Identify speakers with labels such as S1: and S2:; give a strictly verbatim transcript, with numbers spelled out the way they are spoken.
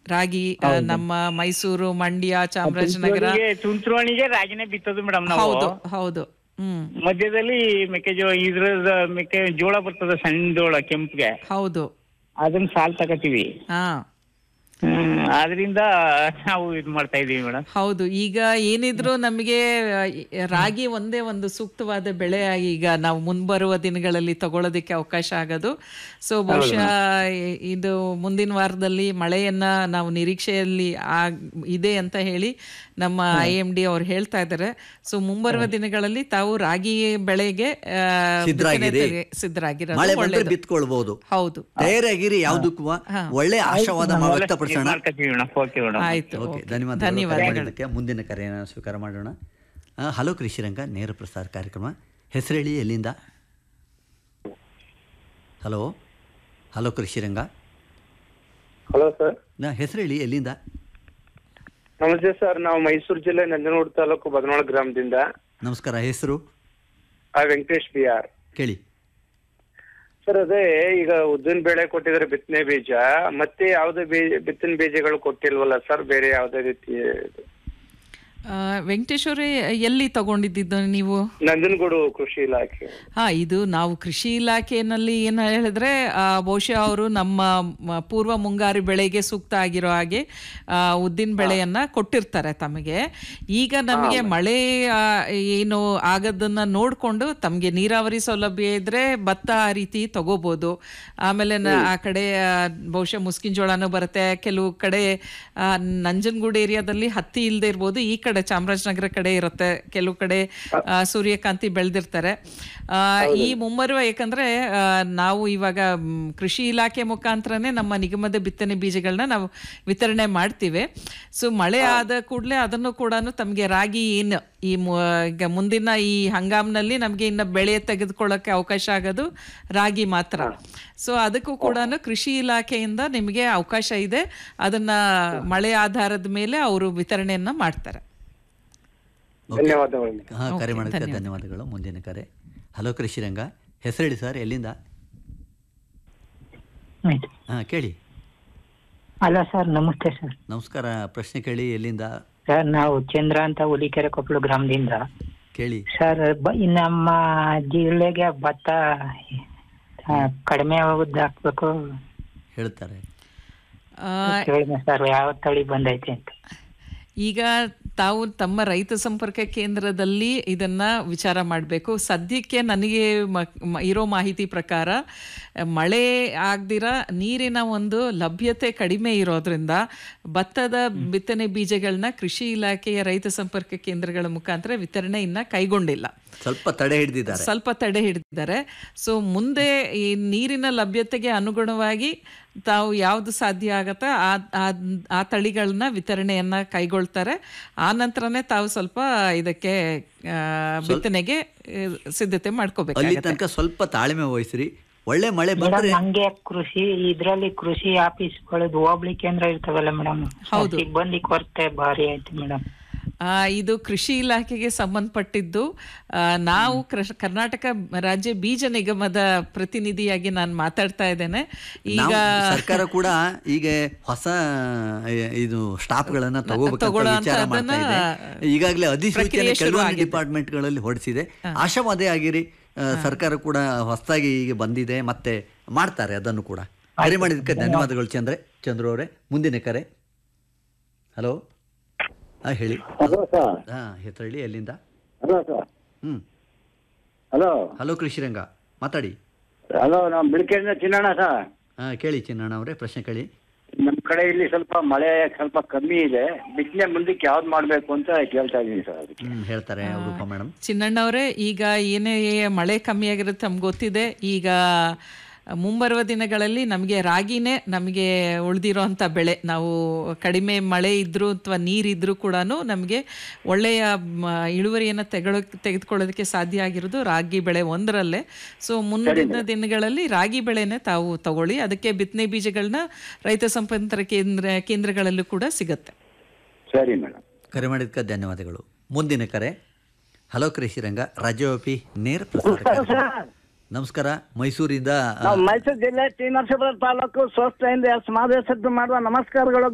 S1: ರಾಗಿ ಆ, ನಮ್ಮ ಮೈಸೂರು, ಮಂಡ್ಯ, ಚಾಮರಾಜನಗರ.
S2: ತುಂತುರುವಣಿಗೆ ರಾಗಿನೇ ಬಿತ್ತೋದು ಮೇಡಮ್ ನಾವು.
S1: ಹೌದು ಹೌದು. ಹ್ಮ್
S2: ಮಧ್ಯದಲ್ಲಿ ಮೆಕ್ಕೆಜೋಳ ಇದ್ರದ ಮೆಕ್ಕೆ ಜೋಳ ಬರ್ತದೆ, ಸಣ್ಣ ಜೋಳ ಕೆಂಪ್ಗೆ,
S1: ಹೌದು.
S2: ಅದನ್ನ ಸಾಲ್ ತಗೋತೀವಿ.
S1: ಹಾ
S2: ಹ್ಮ್ ಅದರಿಂದ ನಾವು ಇದು ಮಾಡ್ತಾ ಇದೀವಿ ಮೇಡಮ್.
S1: ಹೌದು. ಈಗ ಏನಿದ್ರು ನಮಗೆ ಆ, ರಾಗಿ ಒಂದೇ ಒಂದು ಸೂಕ್ತವಾದ ಬೆಳೆ ಆಗಿ ಈಗ ನಾವು ಮುಂಬರುವ ದಿನಗಳಲ್ಲಿ ತಗೊಳ್ಳೋದಕ್ಕೆ ಅವಕಾಶ ಆಗೋದು. ಸೊ ಬಹುಶಃ ಇ- ಇದು ಮುಂದಿನ ವಾರದಲ್ಲಿ ಮಳೆಯನ್ನ ನಾವು ನಿರೀಕ್ಷೆಯಲ್ಲಿ ಆಗ್ ಇದೆ ಅಂತ ಹೇಳಿ ನಮ್ಮ ಐ ಎಂ ಡಿ ಅವ್ರು ಹೇಳ್ತಾ ಇದ್ದಾರೆ. ಸೊ ಮುಂಬರುವ ದಿನಗಳಲ್ಲಿ ತಾವು ರಾಗಿ ಬೆಳೆಗೆ ಆ,
S3: ಸಿದ್ಧರಾಗಿರಿ.
S1: ಬಿತ್ತನೆ ತೆಗೆ- ಸಿದ್ಧರಾಗಿರೋದು
S3: ಮಳೆ ಬಂದ್ರೆ
S1: ಒಳ್ಳೇದು.
S3: ಬಿತ್ಕೊಳ್ಬಹುದು.
S1: ಹೌದು.
S3: ತಯಾರಾಗಿರಿ. ಯಾವುದಕ್ಕೂ ಒಳ್ಳೆ ಆಶಾವಾದ ವ್ಯಕ್ತಪಡಿಸೋಣ.
S2: ಮಾಡ್ಕೊತೀವಿ ಮೇಡಮ್. Okay madam.
S1: ಆಯ್ತು.
S3: Okay,
S1: okay.
S3: ಧನ್ಯವಾದ
S1: ಧನ್ಯವಾದಗಳು.
S3: ಮಾಡೋದಕ್ಕೆ. ಮುಂದಿನ ಕರೆಯನ್ನು ಸ್ವೀಕಾರ ಮಾಡೋಣ. ಆ, ಹಲೋ ಕೃಷಿರಂಗ ನೇರ ಪ್ರಸಾರ ಕಾರ್ಯಕ್ರಮ. ಹೆಸರೇಳಿ, ಎಲ್ಲಿಂದ? ಹಲೋ ಹಲೋ ಕೃಷಿರಂಗ.
S4: ಹಲೋ ಸರ್,
S3: ನಾ ಹೆಸರೇಳಿ, ಎಲ್ಲಿಂದ?
S4: ನಮಸ್ತೆ ಸರ್. ನಾವು ಮೈಸೂರು ಜಿಲ್ಲೆ ನಂಜನಗೂಡು ತಾಲೂಕು ಬದನೋಳ ಗ್ರಾಮದಿಂದ.
S3: ನಮಸ್ಕಾರ. ಹೆಸರು?
S4: ಆ ವೆಂಕಟೇಶ್ ಬಿ ಆರ್.
S3: ಕೇಳಿ
S4: ಸರ್, ಅದೇ ಈಗ ಉದ್ದಿನ ಬೇಳೆ ಕೊಟ್ಟಿದ್ರೆ ಬಿತ್ತನೆ ಬೀಜ, ಮತ್ತೆ ಯಾವುದೇ ಬೀಜ ಬಿತ್ತನೆ ಬೀಜಗಳು ಕೊಟ್ಟಿಲ್ವಲ್ಲ ಸರ್, ಬೇರೆ ಯಾವುದೇ ರೀತಿ?
S1: ಆ, ವೆಂಕಟೇಶ್ವರಿ, ಎಲ್ಲಿ ತಗೊಂಡಿದ್ದು ನೀವು?
S4: ನಂಜನಗೂಡು ಕೃಷಿ ಇಲಾಖೆ.
S1: ಹಾ, ಇದು ನಾವು ಕೃಷಿ ಇಲಾಖೆಯಲ್ಲಿ ಏನು ಹೇಳಿದ್ರೆ ಆ, ಬಹುಶಃ ಅವರು ನಮ್ಮ ಮ- ಪೂರ್ವ ಮುಂಗಾರು ಬೆಳೆಗೆ ಸೂಕ್ತ ಆಗಿರೋ ಹಾಗೆ ಆ, ಉದ್ದಿನ ಬೆಳೆಯನ್ನ ಕೊಟ್ಟಿರ್ತಾರೆ ತಮಗೆ. ಈಗ ನಮಗೆ ಮಳೆ ಆ, ಏನು ಆಗೋದನ್ನ ನೋಡಿಕೊಂಡು ತಮಗೆ ನೀರಾವರಿ ಸೌಲಭ್ಯ ಇದ್ರೆ ಭತ್ತ ಆ ರೀತಿ ತಗೋಬಹುದು. ಆಮೇಲೆ ನ- ಆ ಕಡೆ ಆ, ಬಹುಶಃ ಮುಸ್ಕಿನ ಜೋಳನೂ ಬರುತ್ತೆ. ಕೆಲವು ಕಡೆ ಆ, ನಂಜನಗೂಡು ಏರಿಯಾದಲ್ಲಿ ಹತ್ತಿ ಇಲ್ಲದೆ ಇರ್ಬೋದು. ಈ ಕಡೆ ಚಾಮರಾಜನಗರ ಕಡೆ ಇರುತ್ತೆ. ಕೆಲವು ಕಡೆ ಆ, ಸೂರ್ಯಕಾಂತಿ ಬೆಳೆದಿರ್ತಾರೆ. ಆ, ಈ ಮುಂಬರುವ, ಯಾಕಂದ್ರೆ ಆ, ನಾವು ಇವಾಗ ಮ್, ಕೃಷಿ ಇಲಾಖೆ ಮುಖಾಂತರನೇ ನಮ್ಮ ನಿಗಮದ ಬಿತ್ತನೆ ಬೀಜಗಳನ್ನ ನಾವು ವಿತರಣೆ ಮಾಡ್ತೀವಿ. ಸೊ ಮಳೆ ಆದ ಕೂಡಲೇ ಅದನ್ನು ಕೂಡ ತಮಗೆ ರಾಗಿ ಏನು ಈ ಮು- ಈಗ ಮುಂದಿನ ಈ ಹಂಗಾಮ್ನಲ್ಲಿ ನಮಗೆ ಇನ್ನು ಬೆಳೆ ತೆಗೆದುಕೊಳ್ಳೋಕೆ ಅವಕಾಶ ಆಗೋದು ರಾಗಿ ಮಾತ್ರ. ಸೊ ಅದಕ್ಕೂ ಕೂಡ ಕೃಷಿ ಇಲಾಖೆಯಿಂದ ನಿಮಗೆ ಅವಕಾಶ ಇದೆ. ಅದನ್ನ ಮಳೆ ಆಧಾರದ ಮೇಲೆ ಅವರು ವಿತರಣೆಯನ್ನ ಮಾಡ್ತಾರೆ.
S4: ಧನ್ಯವಾದಗಳು.
S3: ಹಾಂ, ಕರೆ
S1: ಓಕೆ,
S3: ಮಾಡೋದಕ್ಕೆ
S1: ಧನ್ಯವಾದ.
S3: ಧನ್ಯವಾದಗಳು. ಮುಂದಿನ ಕರೆ. ಹಲೋ ಕೃಷಿರಂಗ. ಹೆಸರೇಳಿ ಸರ್, ಎಲ್ಲಿಂದ? ಹಾಂ, ಕೇಳಿ.
S5: ಅಲ್ಲ ಸರ್, ನಮಸ್ತೆ ಸರ್.
S3: ನಮಸ್ಕಾರ. ಪ್ರಶ್ನೆ ಕೇಳಿ, ಎಲ್ಲಿಂದ?
S5: ಸರ್, ನಾವು ಚಂದ್ರ ಅಂತ ಹುಲಿಕೆರೆ ಕೊಪ್ಪಳು ಗ್ರಾಮದಿಂದ.
S3: ಕೇಳಿ.
S5: ಸರ್, ಬ- ಈ ನಮ್ಮ ಜಿಲ್ಲೆಗೆ ಭತ್ತ ಆ, ಕಡಿಮೆ ಅವಧಿ ಹಾಕ್ಬೇಕು
S3: ಹೇಳ್ತಾರೆ.
S1: ಆ,
S5: ಹೇಳಿದೆ ಸರ್, ಯಾವ ತಳಿ ಬಂದೈತೆ ಅಂತ.
S1: ಈಗ ತಾವು ತಮ್ಮ ರೈತ ಸಂಪರ್ಕ ಕೇಂದ್ರದಲ್ಲಿ ಇದನ್ನ ವಿಚಾರ ಮಾಡಬೇಕು. ಸದ್ಯಕ್ಕೆ ನನಗೆ ಮ- ಮ- ಇರೋ ಮಾಹಿತಿ ಪ್ರಕಾರ ಮಳೆ ಆಗದಿರ ನೀರಿನ ಒಂದು ಲಭ್ಯತೆ ಕಡಿಮೆ ಇರೋದ್ರಿಂದ ಭತ್ತದ ಬಿತ್ತನೆ ಬೀಜಗಳನ್ನ ಕೃಷಿ ಇಲಾಖೆಯ ರೈತ ಸಂಪರ್ಕ ಕೇಂದ್ರಗಳ ಮುಖಾಂತರ ವಿತರಣೆ ಇನ್ನ ಕೈಗೊಂಡಿಲ್ಲ.
S3: ಸ್ವಲ್ಪ ತಡೆ ಹಿಡಿದಿದ್ದಾರೆ.
S1: ಸ್ವಲ್ಪ ತಡೆ ಹಿಡಿದಿದ್ದಾರೆ. ಸೊ ಮುಂದೆ ಈ ನೀರಿನ ಲಭ್ಯತೆಗೆ ಅನುಗುಣವಾಗಿ ತಾವು ಯಾವುದು ಸಾಧ್ಯ ಆಗತ್ತೆ ಆ ಆ- ಆ ತಳಿಗಳನ್ನ ವಿತರಣೆಯನ್ನ ಕೈಗೊಳ್ತಾರೆ. ಆ ನಂತರನೇ ತಾವು ಸ್ವಲ್ಪ ಇದಕ್ಕೆ ಆ, ಬಿತ್ತನೆಗೆ ಆ, ಸಿದ್ಧತೆ
S3: ಅಲ್ಲಿ
S1: ಮಾಡ್ಕೋಬೇಕಾಗತ್ತೆ.
S3: ತನಕ ಸ್ವಲ್ಪ ತಾಳ್ಮೆ ವಹಿಸ್ರಿ. ಒಳ್ಳೆ ಮಳೆ
S5: ಮೇಡಮ್,
S3: ಬಂದ್ರೆ
S5: ಹಂಗೆ ಕೃಷಿ ಇದ್ರಲ್ಲಿ ಕೃಷಿ ಆಫೀಸ್ಗಳದ್ದು ಹೋಬಳಿ ಕೇಂದ್ರ ಇರ್ತಾವಲ್ಲ ಮೇಡಮ್,
S1: ಹೌದು.
S5: ಸಿಬ್ಬಂದಿ ಕೊರತೆ ಭಾರಿ ಆಯ್ತು ಮೇಡಮ್.
S1: ಆ, ಇದು ಕೃಷಿ ಇಲಾಖೆಗೆ ಸಂಬಂಧಪಟ್ಟಿದ್ದು. ಆ, ನಾವು ಕೃಷ್- ಕರ್ನಾಟಕ ರಾಜ್ಯ ಬೀಜ ನಿಗಮದ ಪ್ರತಿನಿಧಿಯಾಗಿ ನಾನು ಮಾತಾಡ್ತಾ ಇದ್ದೇನೆ. ಈಗ
S3: ನಾವು ಸರ್ಕಾರ ಕೂಡ ಈಗ ಹೊಸ ಎ, ಇದು ಸ್ಟಾಫ್ ಗಳನ್ನ ತಗೋಬೇಕಂತ
S1: ತಗೊಳ್ಳೋ
S3: ವಿಚಾರ
S1: ಅಂತ
S3: ಮಾಡ್ತಾ
S1: ಅದನ್ನ
S3: ಇದೆ. ಈಗಾಗಲೇ ಅಧಿಸೂಚನೆ
S1: ಪ್ರಕ್ರಿಯೆ ಶುರು
S3: ಕೆಲವೊಂದು
S1: ಆಗಿದೆ.
S3: ಡಿಪಾರ್ಟ್ಮೆಂಟ್ ಗಳಲ್ಲಿ ಹೊರಡಿಸಿದೆ. ಆಶಾವಾದಿ ಆಗಿರಿ. ಆ, ಸರ್ಕಾರ ಕೂಡ ಹೊಸದಾಗಿ ಈಗ ಬಂದಿದೆ, ಮತ್ತೆ ಮಾಡ್ತಾರೆ ಅದನ್ನು ಕೂಡ. ಕರೆ ಮಾಡಿದ್ದಕ್ಕೆ ಧನ್ಯವಾದಗಳು ಚಂದ್ರ ಚಂದ್ರು ಅವರೇ. ಮುಂದಿನ ಕರೆ. ಹಲೋ. ಹಾ, ಹೇಳಿ.
S6: Hello sir.
S3: ಹಾ, ಹೆಸರು ಹೇಳಿ, ಎಲ್ಲಿಂದ?
S6: Hello sir.
S3: ಹ್ಮ್
S6: ಹಲೋ
S3: ಹಲೋ ಕೃಷಿರಂಗ, ಮಾತಾಡಿ.
S6: ಹಲೋ, ನಾವು ಬಿಳಿಕೆರೆಯಿಂದ ಚಿನ್ನಣ್ಣ ಸರ್.
S3: ಹಾ, ಕೇಳಿ ಚಿನ್ನಣ್ಣ ಅವರೇ, ಪ್ರಶ್ನೆ ಕೇಳಿ.
S6: ನಮ್ಮ ಕಡೆ ಇಲ್ಲಿ ಸ್ವಲ್ಪ ಮಳೆ ಸ್ವಲ್ಪ ಕಮ್ಮಿ ಇದೆ. ಬಿತ್ತನೆ ಮುಂದಕ್ಕೆ ಯಾವ್ದು ಮಾಡಬೇಕು ಅಂತ ಕೇಳ್ತಾ ಇದ್ದೀನಿ ಸರ್. ಅದಕ್ಕೆ
S3: ಹ್ಮ್ ಹೇಳ್ತಾರೆ ರೂಪಾ ಮೇಡಮ್.
S1: ಚಿನ್ನಣ್ಣವರೇ, ಈಗ ಏನೇ ಮಳೆ ಕಮ್ಮಿ ಆಗಿರುತ್ತೆ ನಮ್ಗೆ ಗೊತ್ತಿದೆ. ಈಗ ಮುಂಬರುವ ದಿನಗಳಲ್ಲಿ ನಮಗೆ ರಾಗಿನೇ ನಮಗೆ ಉಳಿದಿರೋ ಅಂಥ ಬೆಳೆ. ನಾವು ಕಡಿಮೆ ಮಳೆ ಇದ್ದರೂ ಅಥವಾ ನೀರಿದ್ರೂ ಕೂಡ ನಮಗೆ ಒಳ್ಳೆಯ ಮ, ಇಳುವರಿಯನ್ನು ತೆಗೊಳ್ಳೋ ತೆಗೆದುಕೊಳ್ಳೋದಕ್ಕೆ ಸಾಧ್ಯ ಆಗಿರೋದು ರಾಗಿ ಬೆಳೆ ಒಂದರಲ್ಲೇ. ಸೊ ಮುಂದಿನ ದಿನಗಳಲ್ಲಿ ರಾಗಿ ಬೆಳೆನೇ ತಾವು ತಗೊಳ್ಳಿ. ಅದಕ್ಕೆ ಬಿತ್ತನೆ ಬೀಜಗಳನ್ನ ರೈತ ಸಂಪರ್ಕ ಕೇಂದ್ರ ಕೇಂದ್ರಗಳಲ್ಲೂ ಕೂಡ ಸಿಗುತ್ತೆ.
S6: ಸರಿ ಮೇಡಮ್.
S3: ಕರೆ ಮಾಡಿದ್ದಕ್ಕೆ ಧನ್ಯವಾದಗಳು. ಮುಂದಿನ ಕರೆ. ಹಲೋ ಕೃಷಿರಂಗ ರಾಜ್ಯವ್ಯಾಪಿ ನೇರ ಪ್ರಸಾರ ಕಾರ್ಯಕ್ರಮ. ನಮಸ್ಕಾರ. ಮೈಸೂರಿಂದ
S2: ನಾವು ಮೈಸೂರು ಜಿಲ್ಲೆ ಟಿ ನರಸೀಪುರ ತಾಲೂಕು ಸ್ವಸ್ಥೆಯಿಂದ ಸಮಾವೇಶ ಮಾಡುವ ನಮಸ್ಕಾರಗಳು.